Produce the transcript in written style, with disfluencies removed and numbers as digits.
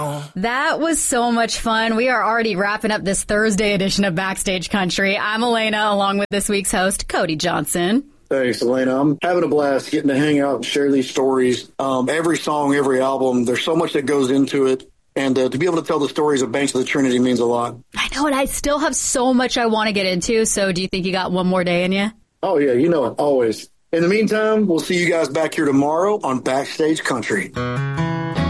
That was so much fun. We are already wrapping up this Thursday edition of Backstage Country. I'm Elena, along with this week's host, Cody Johnson. Thanks, Elena. I'm having a blast getting to hang out and share these stories. Every song, every album, there's so much that goes into it. And to be able to tell the stories of Banks of the Trinity means a lot. I know, and I still have so much I want to get into. So do you think you got one more day in you? Oh, yeah, you know it, always. In the meantime, we'll see you guys back here tomorrow on Backstage Country.